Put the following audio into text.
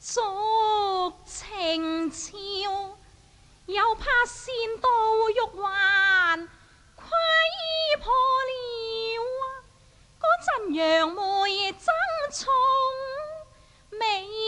續情潮，又怕仙道玉環窺破了，嗰陣楊梅爭寵美。